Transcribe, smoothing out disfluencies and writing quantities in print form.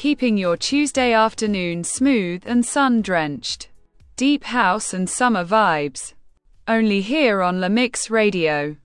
keeping your Tuesday afternoon smooth and sun-drenched. Deep house and summer vibes. Only here on La Mix Radio.